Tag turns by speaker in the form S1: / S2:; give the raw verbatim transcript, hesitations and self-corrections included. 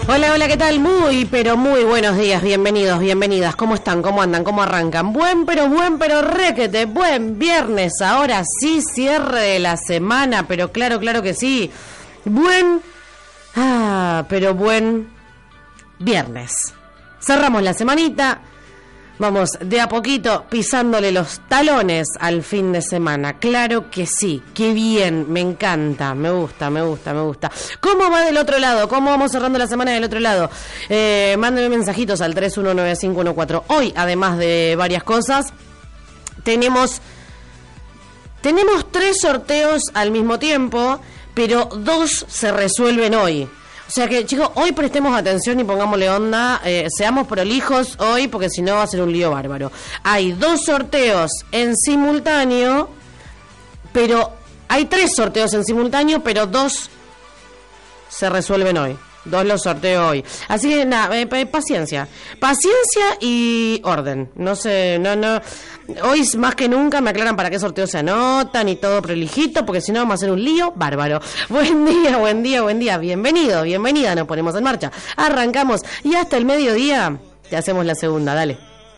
S1: Hola, hola, ¿qué tal? Muy, pero muy buenos días, bienvenidos, bienvenidas. ¿Cómo están? ¿Cómo andan? ¿Cómo arrancan? Buen, pero buen, pero requete, buen viernes. Ahora sí, cierre de la semana, pero claro, claro que sí. Buen, ah, pero buen viernes. Cerramos la semanita. Vamos de a poquito pisándole los talones al fin de semana. Claro que sí, qué bien, me encanta, me gusta, me gusta, me gusta. ¿Cómo va del otro lado? ¿Cómo vamos cerrando la semana del otro lado? Eh, mándenme mensajitos al tres uno nueve cinco uno cuatro. Hoy, además de varias cosas, tenemos, tenemos tres sorteos al mismo tiempo, pero dos se resuelven hoy. O sea que, chicos, hoy prestemos atención y pongámosle onda, eh, seamos prolijos hoy, porque si no va a ser un lío bárbaro. Hay dos sorteos en simultáneo, pero hay tres sorteos en simultáneo, pero dos se resuelven hoy. Dos los sorteo hoy. Así que nada, eh, paciencia. Paciencia y orden. No sé, no, no. Hoy más que nunca me aclaran para qué sorteo se anotan y todo prolijito, porque si no vamos a hacer un lío bárbaro. Buen día, buen día, buen día. Bienvenido, bienvenida. Nos ponemos en marcha. Arrancamos y hasta el mediodía te hacemos la segunda. Dale.